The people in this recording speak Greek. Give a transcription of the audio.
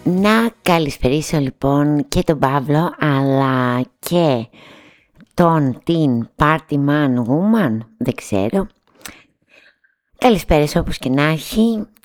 Να καλησπερίσω λοιπόν και τον Παύλο, αλλά και την party man woman, δεν ξέρω. Καλησπέρες όπως και να έχει.